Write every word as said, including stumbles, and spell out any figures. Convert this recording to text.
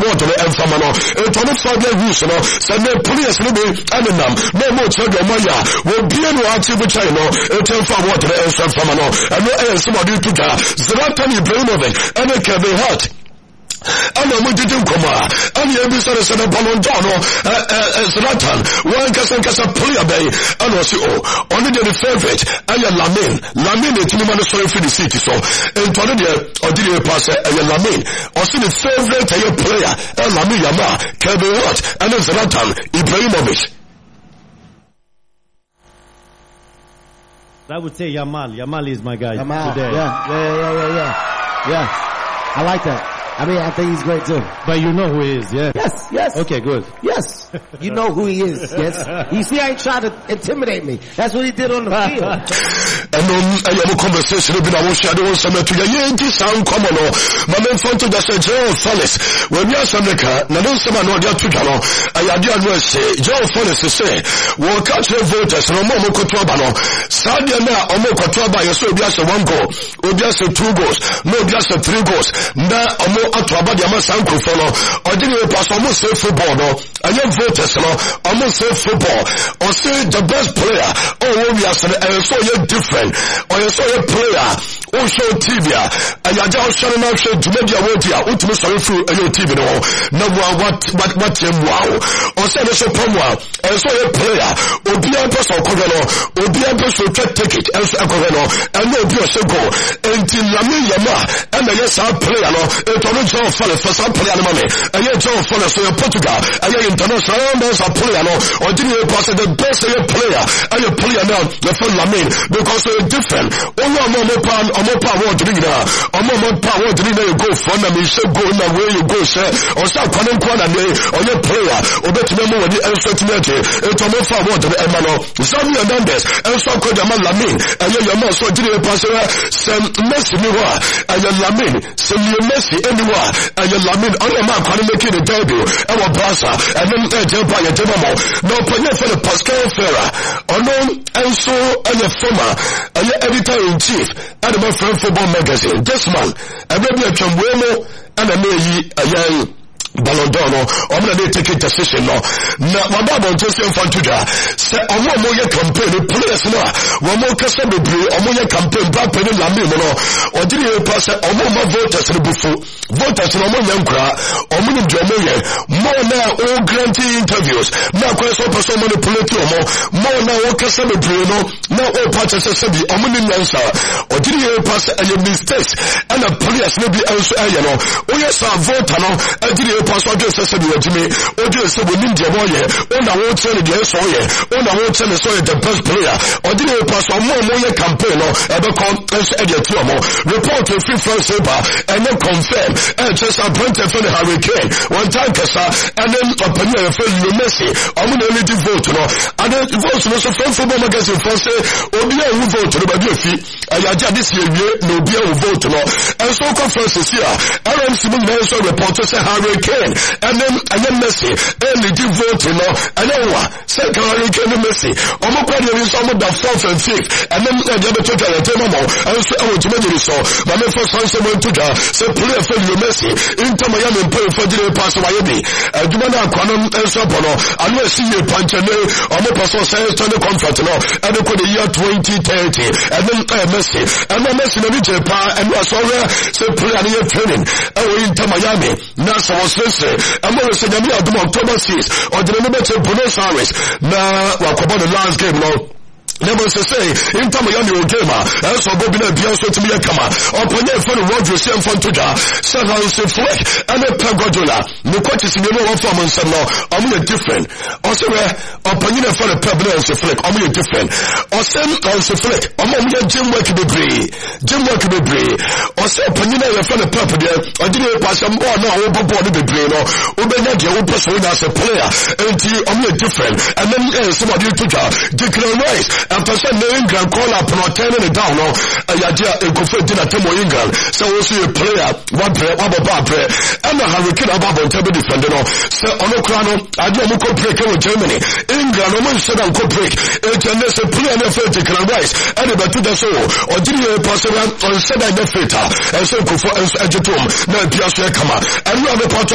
water and famano and Tony Fabia Russo said no police will be Anam no more Chagga Maya will be no active China and tell for water and famano and no air somebody to Zlatan Ibrahimovic and it can be hot. Ana mudidi nkoma ani ebisare se na Ballon d'Or no Zlatan one kasa kasa player bay ana o si o oni the favorite aya Lamine Lamine etini ma no sorry for the city so entone de odiri e pass aya Lamine o si the favorite aya player Lamine Yamal Kevin Watt and Zlatan Ibrahimovic. I would say Yamal. Yamal is my guy Yamal, today. Yeah, yeah, yeah, yeah, yeah. Yeah. I like that. I mean, I think he's great too. But you know who he is, yeah? Yes, yes. Okay, good. Yes. You know who he is, yes. You see, I ain't trying to intimidate me. That's what he did on the field. And um, I have a conversation with our shadow summit to the sound common or my phone to the Joe Follis. When we are Sameka, Nadon no dia Tujano, I had the say, Joe Follis to say, we'll catch your voters no more Kotobano. Sadia na Omo Kotoba, you so just one goal, or just two goals, no just three goals. Na Omo Atuaba the Masanko follow, or didn't you pass almost say football, no? I am voters, no? Almost say football, or say the best player, oh, we are so you're different, or you saw a player, oh, show T V, and you're just showing out show to media media, ultimate sorry through your T V, no? No, what, what, what, wow, or say the show Pomwa, and saw a player, or be a person or Covelo, or be a person to take it, and so Covelo, and no be a go, until Lamine Yamal, and the yes, our player, no? It's on John Follis for some player money. And yet John Follis for Portugal. And yet international members are player no. Or didn't you pass the best of your player? And your player now, the full Lamine. Because they're different. Only a more pound, or more power to read there. Or more power to read there you go for them. You say go in the way you go, sir. Or some common corner day. Or your player. Or better than more the uncertainty. It's a more power to the Emano. Xavi Hernandez. And so called Yamal Lamine. And yet your man so didn't you pass some Messi Miwa. And your Lamine. Some Messi anywhere. And your Lamine, all your man can make it a debut. And what Brasa, and then they jump by your demo. No, but you for the Pascal Ferrer. Or no, and so, and your former, and your editor in chief, and my friend football magazine. This man, and maybe a Chambuemo, and a May, a young. Ballon d'Or no I'm gonna take a decision no na wababa to say for tuja say omo mo ye campaign players no wo mo kasa bebre omo ye campaign ba pene Lamine no odiri e pass omo mo voters no bufu voters no mo nyankura omo ni jomo ye mo na o granting interviews na kwa so person manipulate omo mo na o kasa bebre no na o party say say bi omo ni nyansa odiri e pass a mistakes and a players no bi also aye no o yes voter no odiri pastor just said you to me o just say we need the boy on the whole tell the so here on the whole tell the so the best player or did you pastor more more campaign no e be come e dey two more report to FIFA Saber and then confirm and just a point for the Hurricane one time kasa and then opinion for you Messi I'm going to vote no and then vote no so from football magazine for say obi a who vote no ba dey fi ayaja this year no obi a who vote no and so conference here R M C no so report to say Hurricane and then and then Messi and the vote no and then what second Hurricane Messi omo kwa dey so omo the fourth and fifth and then the other two are the more and so I want to make it so but me for some someone to da say play for you Messi Inter Miami play for the pass why be aduma na kwano enso bono and we see you punch and omo pass say to the contract no and the year twenty thirty and then uh, Messi and then Messi no be Japan and was over say play and you training and we Inter Miami na so was say I'm going to say that we are doing October sixth or the number of Buenos Aires na wakoba the last game no never say in time you know game and so Bobby na bia so timi yakama oponye for the road you see in front to ja say how say flick and the Pagodola no coach is you know one form and no I'm different or say oponye for the Pablo say flick I'm different or say on say flick I'm on gym work be bree gym work be bree or say oponye for the Pablo there or did you pass some ball no o bobo be bree no o be na je o person as a player and I'm different and then somebody to ja declare right after saying the England call up and turning it down, no, I idea a good fit dinner to England. So we'll see a player, one player, one bad player, and the Hurricane about on table defender. So on the crown, I do a co break with Germany. England, almost said on co break. It's a player in the field to rise, and about to the soul, or did you pass around on said I the fitter, and so go for Edgetum, no Piasso Kama, and we have a part